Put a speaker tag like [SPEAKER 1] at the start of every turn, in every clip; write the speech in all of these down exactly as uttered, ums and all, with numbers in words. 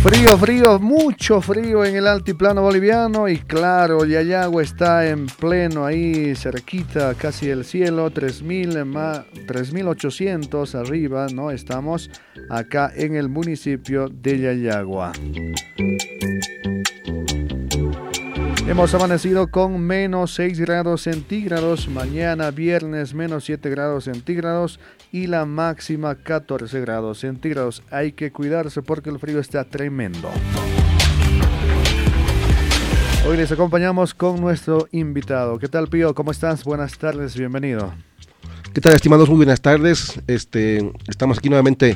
[SPEAKER 1] Frío, frío, mucho frío en el altiplano boliviano y claro, Yayagua está en pleno ahí cerquita, casi el cielo, tres mil ochocientos arriba, ¿no? Estamos acá en el municipio de Yayagua. Hemos amanecido con menos seis grados centígrados, mañana viernes menos siete grados centígrados y la máxima catorce grados centígrados. Hay que cuidarse porque el frío está tremendo. Hoy les acompañamos con nuestro invitado. ¿Qué tal, Pío? ¿Cómo estás? Buenas tardes, bienvenido.
[SPEAKER 2] ¿Qué tal, estimados? Muy buenas tardes. Este, estamos aquí nuevamente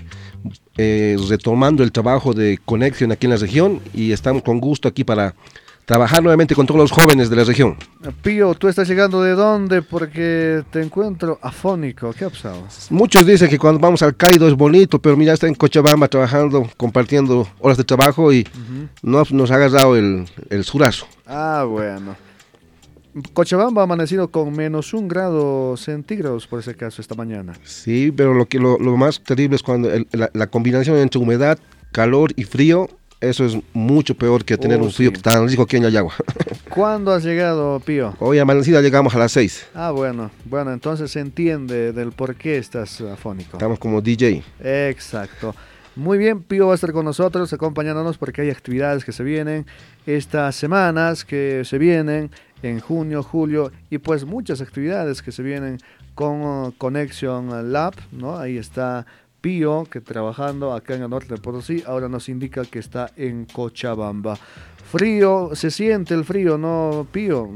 [SPEAKER 2] eh, retomando el trabajo de conexión aquí en la región y estamos con gusto aquí para trabajar nuevamente con todos los jóvenes de la región.
[SPEAKER 1] Pío, ¿tú estás llegando de dónde? Porque te encuentro afónico. ¿Qué ha pasado?
[SPEAKER 2] Muchos dicen que cuando vamos al Caído es bonito, pero mira, está en Cochabamba trabajando, compartiendo horas de trabajo y uh-huh. no, nos ha agarrado el, el surazo.
[SPEAKER 1] Ah, bueno. Cochabamba ha amanecido con menos un grado centígrados por ese caso esta mañana.
[SPEAKER 2] Sí, pero lo, que, lo, lo más terrible es cuando el, la, la combinación entre humedad, calor y frío. Eso es mucho peor que tener oh, un frío sí. tan rico aquí en Yayagua.
[SPEAKER 1] ¿Cuándo has llegado, Pío?
[SPEAKER 2] Hoy amanecida llegamos a las seis.
[SPEAKER 1] Ah, bueno. Bueno, entonces se entiende del por qué estás afónico.
[SPEAKER 2] Estamos como D J.
[SPEAKER 1] Exacto. Muy bien, Pío va a estar con nosotros, acompañándonos porque hay actividades que se vienen estas semanas, que se vienen en junio, julio, y pues muchas actividades que se vienen con uh, Connection Lab, ¿no? Ahí está Pío, que trabajando acá en el norte de Potosí, ahora nos indica que está en Cochabamba. Frío, se siente el frío, ¿no, Pío?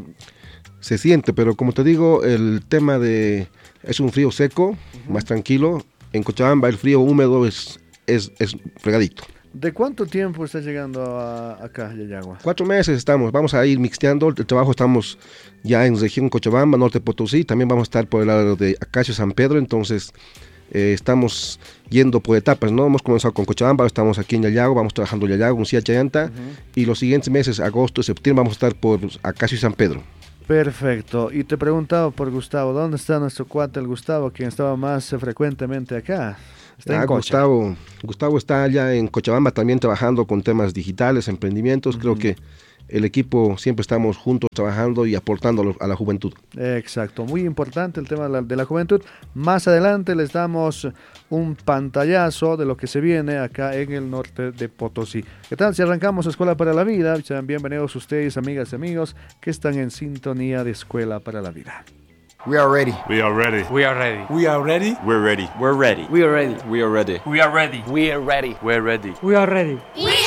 [SPEAKER 2] Se siente, pero como te digo, el tema de es un frío seco, uh-huh. más tranquilo. En Cochabamba el frío húmedo es, es, es fregadito.
[SPEAKER 1] ¿De cuánto tiempo está llegando a, acá, Yayagua?
[SPEAKER 2] Cuatro meses estamos, vamos a ir mixteando, el trabajo estamos ya en región Cochabamba, norte de Potosí, también vamos a estar por el lado de Acacio San Pedro, entonces eh, estamos yendo por etapas, ¿no? Hemos comenzado con Cochabamba, estamos aquí en Yayagua, vamos trabajando en Yayagua, Uncía, Chayanta, uh-huh. y los siguientes meses, agosto y septiembre, vamos a estar por Acacio y San Pedro.
[SPEAKER 1] Perfecto, y te preguntaba por Gustavo, ¿dónde está nuestro cuate el Gustavo, quien estaba más frecuentemente acá?
[SPEAKER 2] Ah, Gustavo, Gustavo está allá en Cochabamba también trabajando con temas digitales, emprendimientos, uh-huh. creo que el equipo siempre estamos juntos trabajando y aportando a, lo, a la juventud.
[SPEAKER 1] Exacto, muy importante el tema de la, de la juventud. Más adelante les damos un pantallazo de lo que se viene acá en el norte de Potosí. ¿Qué tal si arrancamos Escuela para la Vida? Sean bienvenidos ustedes, amigas y amigos, que están en sintonía de Escuela para la Vida.
[SPEAKER 3] We are ready.
[SPEAKER 4] We are ready.
[SPEAKER 5] We are ready.
[SPEAKER 4] We are ready.
[SPEAKER 5] We're ready.
[SPEAKER 4] We're ready.
[SPEAKER 5] We are ready.
[SPEAKER 4] We are ready.
[SPEAKER 5] We are ready.
[SPEAKER 4] We are ready.
[SPEAKER 5] We're ready.
[SPEAKER 4] We're ready.
[SPEAKER 5] We are ready.
[SPEAKER 6] We